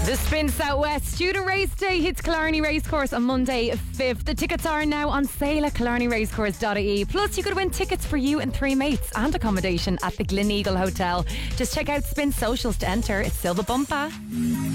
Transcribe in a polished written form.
The Spin Southwest Student Race Day hits Killarney Racecourse on Monday 5th. The tickets are now on sale at killarneyracecourse.ie. Plus, you could win tickets for you and 3 mates and accommodation at the Gleneagle Hotel. Just check out Spin socials to enter. It's still the bumper.